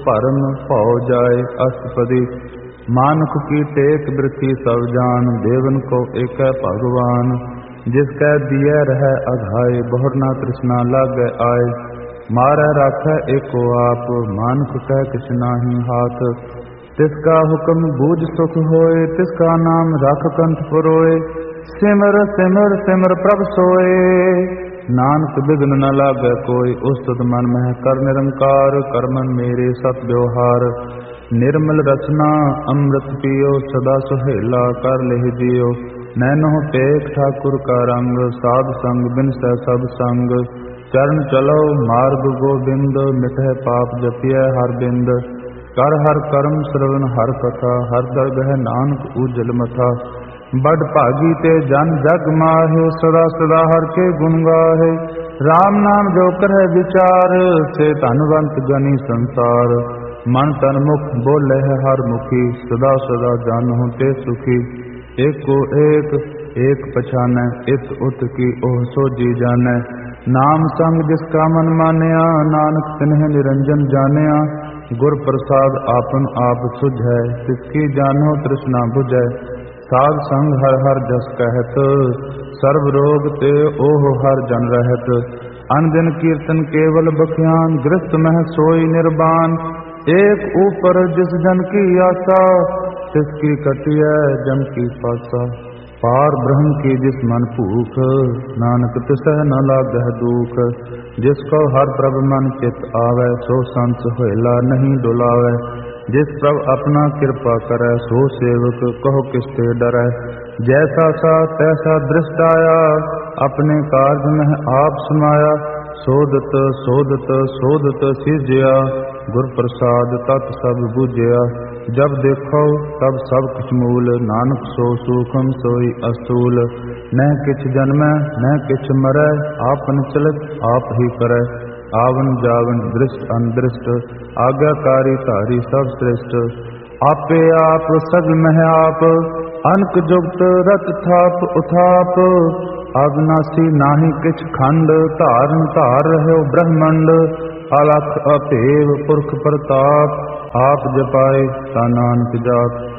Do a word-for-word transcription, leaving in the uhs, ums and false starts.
ਭਰਮ ਭਉ ਜਾਏ ਅਸਪਦੀ। ਮਾਨੁਖ ਕੀ ਟੇਕ ਬਿਰਥੀ ਸਭ ਜਾਨ, ਦੇਵਨ ਕੋ ਏਕੈ ਭਗਵਾਨ। ਜਿਸ ਕੈ ਦੀਐ ਰਹੈ ਅਘਾਏ, ਬਹੁਰ ਨਾ ਤ੍ਰਿਸ਼ਨਾ ਲਾਗੈ ਆਏ। ਮਾਰੈ ਰਾਖੈ ਏਕੋ ਆਪ, ਮਾਨੁਖ ਕੈ ਕਿਛ ਨਾਹੀ ਹਾਥ। ਤਿਸ ਕਾ ਹੁਕਮ ਬੂਝ ਸੁਖ ਹੋਏ, ਤਿਸ ਕਾ ਨਾਮ ਰਖ ਕੰਠ ਪਰੋਏ। ਸਿਮਰ ਸਿਮਰ ਸਿਮਰ ਪ੍ਰਭ ਸੋਏ, ਨਾਨਕ ਬਿਘਨ ਨ ਲਾਗੈ ਕੋਈ। ਉਸਤਤ ਮਨ ਮਹਿ ਕਰ ਨਿਰੰਕਾਰ, ਕਰਮਨ ਮੇਰੇ ਸਤ ਵਿਵਹਾਰ। ਨਿਰਮਲ ਰਸਨਾ ਅੰਮ੍ਰਿਤ ਪੀਓ, ਸਦਾ ਸੁਹੇਲਾ ਕਰ ਲਹਿ ਜੀਓ। ਨੈਨੋ ਟੇਕ ਠਾਕੁਰ ਕਾ ਰੰਗ, ਸਾਧ ਸੰਗ ਬਿਨਸੈ ਸਭ ਸੰਗ। ਚਰਨ ਚਲੋ ਮਾਰਗ ਗੋਬਿੰਦ, ਮਿਟਹਿ ਪਾਪ ਜਪਿਐ ਹਰ ਬਿੰਦ। ਕਰ ਹਰ ਕਰਮ ਸਰਵਨ ਹਰ ਕਥਾ, ਹਰ ਦਰਗਹਿ ਨਾਨਕ ਊਜਲ ਮਥਾ। ਬੜ ਭਾਗੀ ਤੇ ਜਨ ਜਗ ਮਾਹੇ, ਸਦਾ ਸਦਾ ਹਰ ਕੇ ਗੁਣ ਗਾਹੇ। ਰਾਮ ਨਾਮ ਜੋ ਕਰਹਿ ਵਿਚਾਰ, ਸੇ ਧਨਵੰਤ ਗਨੀ ਸੰਸਾਰ। ਮਨ ਤਨ ਮੁਖ ਬੋਲੇ ਹਰ ਮੁਖੀ, ਸਦਾ ਸਦਾ ਜਾਨਹੁ ਤੇ ਸੁਖੀ। ਏਕੋ ਏਕ ਏਕ ਪਛਾਨੈ, ਇਤ ਉਤ ਕੀ ਉਹ ਸੋਜੀ ਜਾਣੈ। ਨਾਮ ਸੰਗ ਜਿਸ ਕਾ ਮਨ ਮਾਨਿਆ, ਨਾਨਕ ਤਿਨਹਿ ਨਿਰੰਜਨ ਜਾਣਿਆ। ਗੁਰ ਪ੍ਰਸਾਦ ਆਪਨ ਆਪ ਸੁਝੈ, ਤਿਸ ਕੀ ਜਾਨੋ ਤ੍ਰਿਸ਼ਨਾ ਬੁਝੈ। ਸਾਧ ਸੰਗ ਹਰ ਹਰ ਜਸ ਕਹਿਤ, ਸਰਬ ਰੋਗ ਤੇ ਓਹ ਹਰ ਜਨ ਰਹਿਤ। ਅਨ ਦਿਨ ਕੀਰਤਨ ਕੇਵਲ ਬਖਿਆਨ, ਗ੍ਰਸਤ ਮਹਿ ਸੋਈ ਨਿਰਬਾਨ। ਏਕ ਊਪਰ ਜਿਸ ਜਨ ਕੀ ਆਸਾ, ਤਿਸ ਕੀ ਕਟਿਐ ਜਮ ਕੀ ਪਾਸਾ। ਪਾਰ ਬ੍ਰਹਮ ਕੀ ਜਿਸ ਮਨ ਭੂਖ, ਨਾਨਕ ਤਿਸਹਿ ਨ ਲਾਗਹਿ ਦੂਖ। ਜਿਸ ਕੋ ਹਰ ਪ੍ਰਭ ਮਨ ਚਿਤ ਆਵੈ, ਸੋ ਸੰਤ ਸੁਹੇਲਾ ਨਹੀਂ ਡੁਲਾਵੈ। ਜਿਸ ਪ੍ਰਭ ਆਪਣਾ ਕਿਰਪਾ ਕਰੈ, ਸੋ ਸੇਵਕ ਕਹੋ ਕਿਸ ਤੇ ਡਰੈ। ਜੈਸਾ ਸਾ ਤੈਸਾ ਦ੍ਰਿਸ਼ਟ ਆਇਆ, ਆਪਣੇ ਕਾਰਜ ਮਹਿ ਆਪ ਸਮਾਇਆ। ਸੋਧਤ ਸੋਧਤ ਸੋਧਤ ਸਿਰਜਿਆ, ਗੁਰ ਪ੍ਰਸਾਦ ਤਤ ਸਭ ਬੁਝਿਆ। ਜਬ ਦੇਖੋ ਤਬ ਸਭ ਕਿਛ ਮੂਲ, ਨਾਨਕ ਸੋ ਸੂਖਮ ਸੋਈ ਅਸਤੂਲ। ਨਹਿ ਕਿਛ ਜਨਮੈ ਨਹਿ ਕਿਛ ਮਰੈ, ਆਪਨ ਚਲਤ ਆਪ ਹੀ ਕਰੈ। ਆਵਨ ਜਾਵਨ ਦ੍ਰਿਸ਼ਟ ਅਨਦ੍ਰਿਸ਼ਟ, ਆਗਿਆਕਾਰੀ ਧਾਰੀ ਸਭ ਸ੍ਰਿਸ਼ਟ। ਆਪੇ ਆਪ ਸਭ ਮਹਿ ਆਪ, ਅਨਕ ਜੁਗਤ ਰਤ ਥਾਪ ਉਥਾਪ। ਅਵਿਨਾਸੀ ਨਾਹੀ ਕਿਛ ਖੰਡ, ਧਾਰਨ ਧਾਰ ਰਹਿਓ ਬ੍ਰਹਮੰਡ। ਅਲਖ ਅਭੇਦ ਪੁਰਖ ਪ੍ਰਤਾਪ, ਆਪ ਜਪਾਏ ਤਾ ਨਾਨਕ ਜਾਪ।